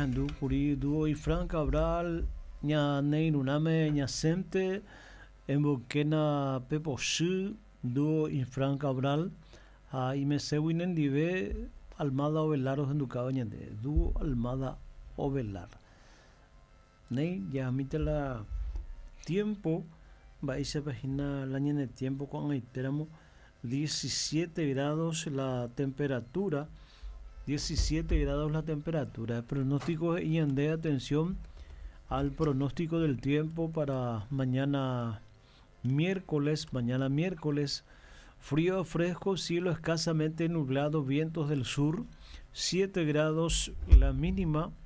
ndu kuri duo y Fran Cabral ña neinuname ña sente embokena Pepo Shu duo y Fran Cabral y me se winen dive Almada Ovelar o henducado ñande duo Almada Ovelar nei ya mite la tiempo va a página la ñene tiempo con esperamos 17 grados la temperatura. 17 grados la temperatura. El pronóstico y de atención al pronóstico del tiempo para mañana miércoles. Mañana miércoles, frío fresco, cielo escasamente nublado, vientos del sur, 7 grados la mínima.